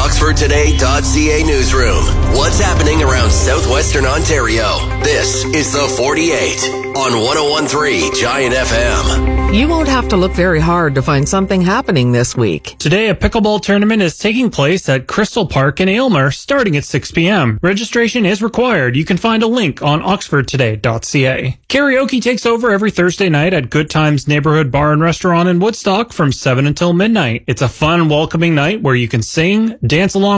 OxfordToday.ca newsroom. What's happening around southwestern Ontario? This is the 48 on 101.3 Giant FM. You won't have to look very hard to find something happening this week. Today, a pickleball tournament is taking place at Crystal Park in Aylmer, starting at 6 p.m. Registration is required. You can find a link on OxfordToday.ca. Karaoke takes over every Thursday night at Good Times Neighborhood Bar and Restaurant in Woodstock from 7 until midnight. It's a fun, welcoming night where you can sing, dance along